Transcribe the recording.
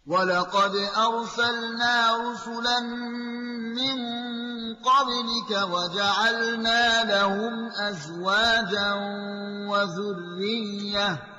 وَلَقَدْ أَرْسَلْنَا رُسُلًا مِّن قَبْلِكَ وَجَعَلْنَا لَهُمْ أَزْوَاجًا وَذُرِّيَّةً